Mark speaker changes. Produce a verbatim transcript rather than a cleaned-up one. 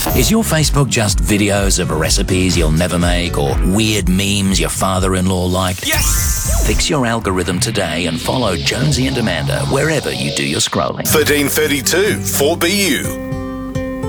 Speaker 1: Is your Facebook just videos of recipes you'll never make or weird memes your father-in-law liked?
Speaker 2: Yes!
Speaker 1: Fix your algorithm today and follow Jonesy and Amanda wherever you do your scrolling.
Speaker 2: thirteen thirty-two four B U.